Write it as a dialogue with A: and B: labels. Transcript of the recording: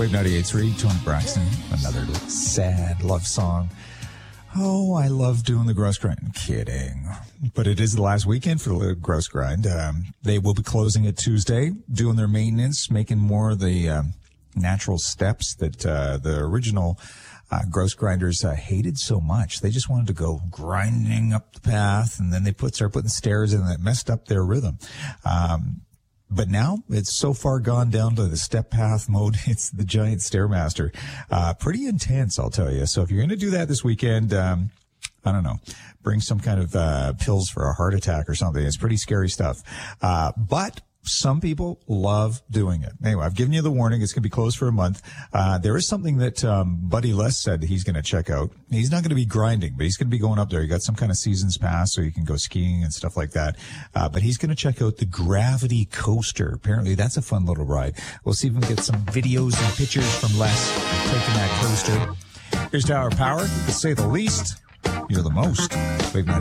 A: Wave 98.3, Tony Braxton, another sad love song. Oh, I love doing the Grouse Grind. Kidding. But it is the last weekend for the Grouse Grind. They will be closing it Tuesday, doing their maintenance, making more of the natural steps that the original Grouse Grinders hated so much. They just wanted to go grinding up the path, and then they started putting stairs in that messed up their rhythm. But now it's so far gone down to the step path mode. It's the giant Stairmaster. Pretty intense, I'll tell you. So if you're going to do that this weekend, I don't know, bring some kind of pills for a heart attack or something. It's pretty scary stuff. But some people love doing it. Anyway, I've given you the warning. It's going to be closed for a month. There is something that Buddy Les said he's going to check out. He's not going to be grinding, but he's going to be going up there. He got some kind of seasons pass so you can go skiing and stuff like that. But he's going to check out the Gravity Coaster. Apparently, that's a fun little ride. We'll see if we can get some videos and pictures from Les taking that coaster. Here's to our power, to say the least. You're the most. Wave 98.